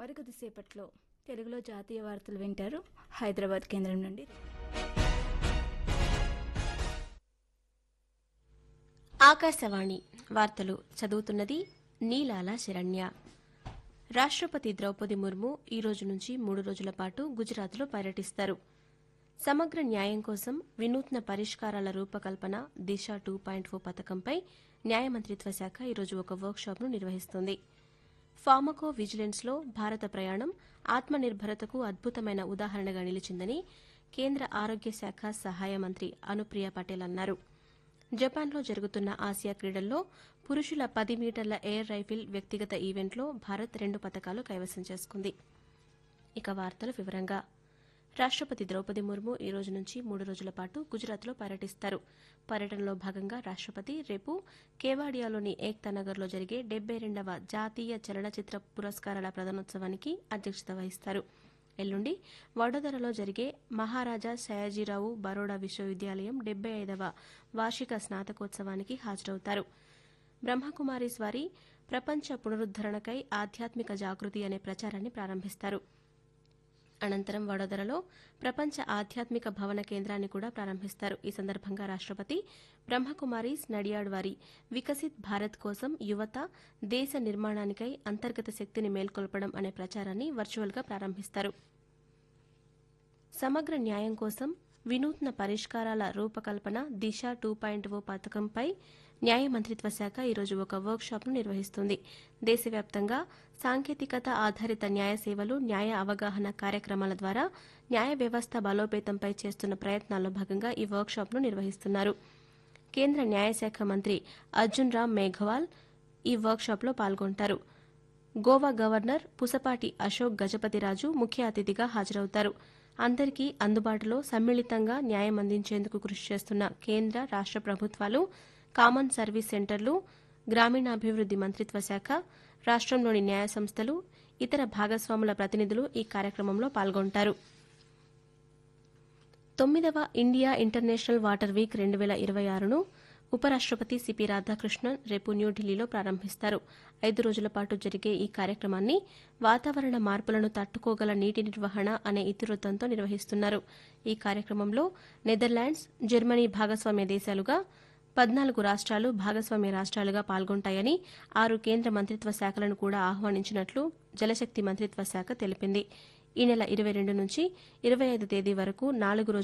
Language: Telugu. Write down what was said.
మరికొద్దిసేపట్లో తెలుగులో జాతీయ వార్తలు వింటారు హైదరాబాద్ కేంద్రం నుండి. ఆకాశవాణి వార్తలు చదువుతున్నది నీలాల శరణ్య. రాష్ట్రపతి ద్రౌపది ముర్ము ఈ రోజు నుంచి 3 రోజుల పాటు గుజరాత్లో పర్యటిస్తారు. సమగ్ర న్యాయం కోసం వినూత్న పరిష్కారాల రూపకల్పన దిశ 2.0 పథకంపై న్యాయ మంత్రిత్వ శాఖ ఈరోజు ఒక వర్క్షాప్ను నిర్వహిస్తోంది. ఫార్మకో విజిలెన్స్లో భారత ప్రయాణం ఆత్మనిర్భరతకు అద్భుతమైన ఉదాహరణగా నిలిచిందని కేంద్ర ఆరోగ్య శాఖ సహాయ మంత్రి అనుప్రియ పటేల్ అన్నారు. జపాన్లో జరుగుతున్న ఆసియా క్రీడల్లో పురుషుల 10 మీటర్ల ఎయిర్ రైఫిల్ వ్యక్తిగత ఈవెంట్లో భారత్ 2 పతకాలు కైవసం చేసుకుంది. ఇక వార్తల వివరంగా రాష్ట్రపతి ద్రౌపది ముర్ము ఈ రోజు నుంచి 3 రోజుల పాటు గుజరాత్లో పర్యటిస్తారు. పర్యటనలో భాగంగా రాష్ట్రపతి రేపు కేవాడియాలోని ఏక్తా నగర్లో జరిగే 72వ జాతీయ చలనచిత్ర పురస్కారాల ప్రదానోత్సవానికి అధ్యక్షత వహిస్తారు. ఎల్లుండి వడోదరలో జరిగే మహారాజా సయాజీరావు బరోడా విశ్వవిద్యాలయం 75వ వార్షిక స్నాతకోత్సవానికి హాజరవుతారు. బ్రహ్మకుమారీస్ వారి ప్రపంచ పునరుద్దరణకై ఆధ్యాత్మిక జాగృతి అనే ప్రచారాన్ని ప్రారంభిస్తారు. అనంతరం వడోదరలో ప్రపంచ ఆధ్యాత్మిక భవన కేంద్రాన్ని కూడా ప్రారంభిస్తారు. ఈ సందర్భంగా రాష్ట్రపతి బ్రహ్మకుమారీస్ నడియాడ్ వారి వికసిత్ భారత్ కోసం యువత దేశ నిర్మాణానికై అంతర్గత శక్తిని మేల్కొల్పడం అనే ప్రచారాన్ని వర్చువల్గా ప్రారంభిస్తారు. సమగ్ర న్యాయం కోసం వినూత్న పరిష్కారాల రూపకల్పన దిశ 2.0 పథకంపై న్యాయ మంత్రిత్వ శాఖ ఈరోజు ఒక వర్క్షాప్ను నిర్వహిస్తుంది. దేశవ్యాప్తంగా సాంకేతికత ఆధారిత న్యాయ సేవలు, న్యాయ అవగాహన కార్యక్రమాల ద్వారా న్యాయ వ్యవస్థ బలోపేతంపై చేస్తున్న ప్రయత్నాల్లో భాగంగా ఈ వర్క్షాప్ను నిర్వహిస్తున్నారు. కేంద్ర న్యాయశాఖ మంత్రి అర్జున్ రామ్ మేఘవాల్ ఈ వర్క్షాప్లో పాల్గొంటారు. గోవా గవర్నర్ పుసపాటి అశోక్ గజపతిరాజు ముఖ్య అతిథిగా హాజరవుతారు. అందరికీ అందుబాటులో సమ్మిళితంగా న్యాయం అందించేందుకు కృషి చేస్తున్న కేంద్ర, రాష్ట్ర ప్రభుత్వాలు, కామన్ సర్వీస్ సెంటర్లు, గ్రామీణాభివృద్ది మంత్రిత్వ శాఖ, రాష్ట్రంలోని న్యాయ సంస్థలు, ఇతర భాగస్వాముల ప్రతినిధులు ఈ కార్యక్రమంలో పాల్గొంటారు. 9వ ఇండియా ఇంటర్నేషనల్ వాటర్ వీక్ 2026ను ఉపరాష్ట్రపతి సిపి రాధాకృష్ణన్ రేపు న్యూఢిల్లీలో ప్రారంభిస్తారు. 5 రోజుల పాటు జరిగే ఈ కార్యక్రమాన్ని వాతావరణ మార్పులను తట్టుకోగల నీటి నిర్వహణ అనే ఇతివృత్తంతో నిర్వహిస్తున్నారు. ఈ కార్యక్రమంలో నెదర్లాండ్స్, జర్మనీ భాగస్వామ్య దేశాలుగా 14 రాష్ట్రాలు భాగస్వామ్య రాష్ట్రాలుగా పాల్గొంటాయని 6 కేంద్ర మంత్రిత్వ శాఖలను కూడా ఆహ్వానించినట్లు జలశక్తి మంత్రిత్వ శాఖ తెలిపింది. ఈ నెల 22 నుంచి 25 తేదీ వరకు 4 రోజుల